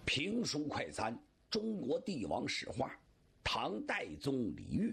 评书快餐，中国帝王史话，唐代宗李煜。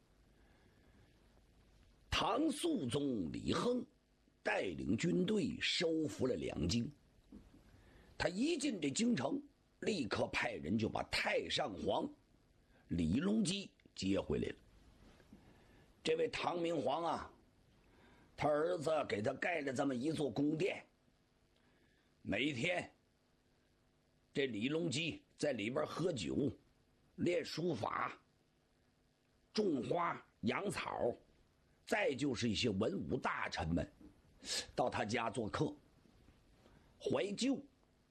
唐肃宗李亨带领军队收复了两京。他一进这京城，立刻派人就把太上皇李隆基接回来了。这位唐明皇啊，他儿子给他盖了这么一座宫殿，每天这李隆基在里边喝酒、练书法、种花、养草，再就是一些文武大臣们到他家做客怀旧。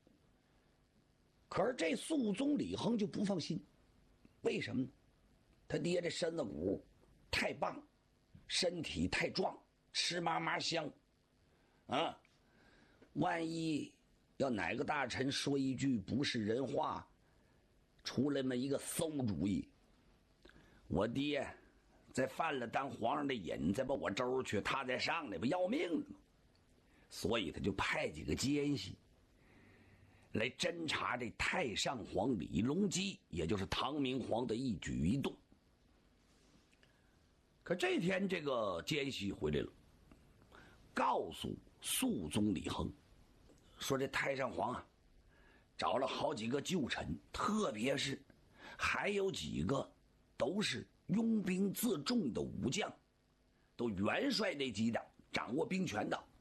可是这肃宗李亨就不放心，为什么呢？他爹这身子骨太棒，身体太壮，吃嘛嘛香啊！万一要哪个大臣说一句不是人话，出来么一个馊主意，我爹再犯了当皇上的瘾，再把我周去，他再上来不要命了吗？所以他就派几个奸细来侦查这太上皇李隆基，也就是唐明皇的一举一动。可这天这个奸细回来了，告诉肃宗李亨说，这太上皇啊找了好几个旧臣，特别是还有几个都是拥兵自重的武将，都元帅那级的，掌握兵权的，